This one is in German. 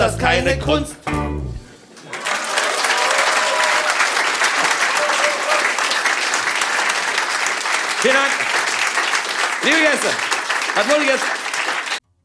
das keine Kunst. Vielen Dank. Liebe Gäste, Herr Pulli, jetzt